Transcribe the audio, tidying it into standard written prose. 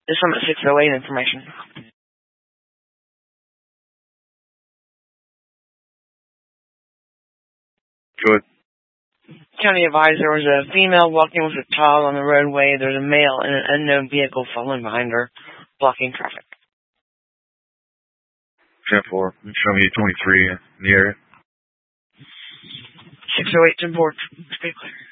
This one at 608 information. Good. County advised there was a female walking with a child on the roadway. There's a male in an unknown vehicle following behind her, blocking traffic. 10-4. Show me 23 in the area. 608 10-4. Stay clear.